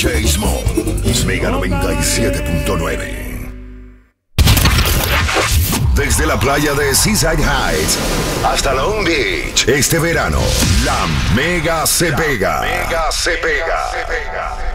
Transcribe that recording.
DJ Smalls, Mega 97.9. Desde la playa de Seaside Heights hasta Long Beach, este verano, la Mega se pega.